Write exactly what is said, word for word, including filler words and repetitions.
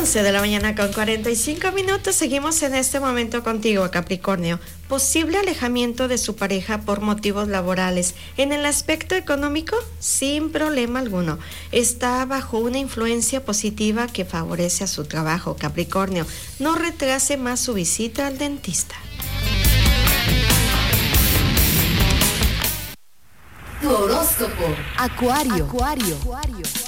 once de la mañana con cuarenta y cinco minutos. Seguimos en este momento contigo, Capricornio. Posible alejamiento de su pareja por motivos laborales. En el aspecto económico, sin problema alguno. Está bajo una influencia positiva que favorece a su trabajo, Capricornio. No retrase más su visita al dentista. Tu horóscopo. Acuario. Acuario. Acuario.